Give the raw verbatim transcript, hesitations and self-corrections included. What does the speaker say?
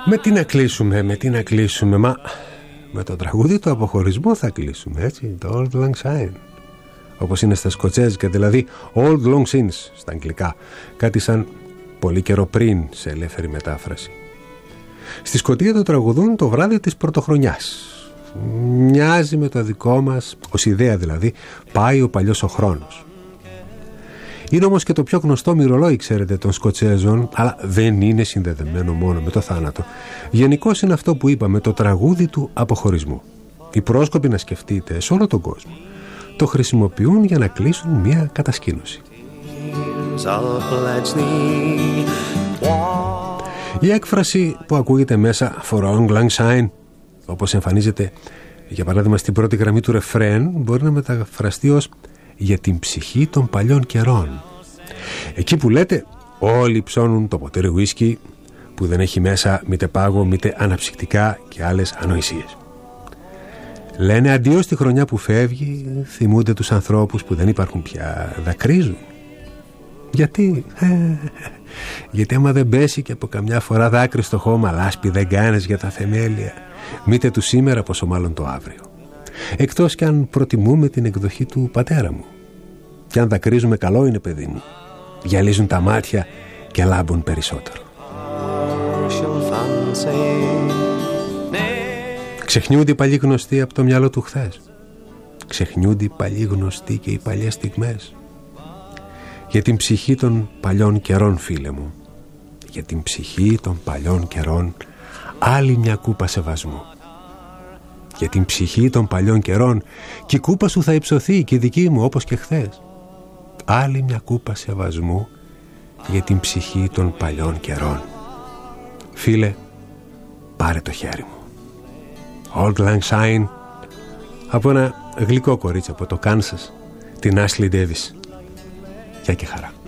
Με τι να κλείσουμε, με τι να κλείσουμε, μα με το τραγούδι του αποχωρισμού θα κλείσουμε, έτσι, το Auld Lang Syne. Όπως είναι στα σκοτσέζικα, δηλαδή Old Long Since στα αγγλικά. Κάτι σαν πολύ καιρό πριν σε ελεύθερη μετάφραση. Στη Σκωτία το τραγουδούν το βράδυ της Πρωτοχρονιάς. Μοιάζει με το δικό μας, ως ιδέα δηλαδή, πάει ο παλιός ο χρόνος. Είναι όμως και το πιο γνωστό μυρολόι, ξέρετε, των Σκοτσέζων, αλλά δεν είναι συνδεδεμένο μόνο με το θάνατο. Γενικώς είναι αυτό που είπαμε, το τραγούδι του αποχωρισμού. Οι πρόσκοποι, να σκεφτείτε, σε όλο τον κόσμο το χρησιμοποιούν για να κλείσουν μια κατασκήνωση. Η έκφραση που ακούγεται μέσα for Auld Lang Syne, όπως εμφανίζεται για παράδειγμα στην πρώτη γραμμή του ρεφρέν, μπορεί να μεταφραστεί ως για την ψυχή των παλιών καιρών. Εκεί που λέτε όλοι ψώνουν το ποτήρι ουίσκι που δεν έχει μέσα μήτε πάγο μήτε αναψυκτικά και άλλες ανοησίες. Λένε αντίο στη χρονιά που φεύγει, θυμούνται τους ανθρώπους που δεν υπάρχουν πια, δακρύζουν. Γιατί? Γιατί άμα δεν πέσει και από καμιά φορά δάκρυ στο χώμα, λάσπη δεν κάνεις για τα θεμέλια, μήτε του σήμερα πόσο μάλλον το αύριο. Εκτός κι αν προτιμούμε την εκδοχή του πατέρα μου. Κι αν δακρύζουμε, καλό είναι, παιδί μου. Γυαλίζουν τα μάτια και λάμπουν περισσότερο. Ξεχνιούνται οι παλιοί γνωστοί από το μυαλό του χθες. Ξεχνιούνται οι παλιοί γνωστοί και οι παλιές στιγμές. Για την ψυχή των παλιών καιρών, φίλε μου. Για την ψυχή των παλιών καιρών, άλλη μια κούπα σεβασμού. Για την ψυχή των παλιών καιρών, και η κούπα σου θα υψωθεί και η δική μου όπως και χθες. Άλλη μια κούπα σεβασμού για την ψυχή των παλιών καιρών. Φίλε, πάρε το χέρι μου. Auld Lang Syne, από ένα γλυκό κορίτσι από το Κάνσας, την Ashley Davis. Γεια και χαρά.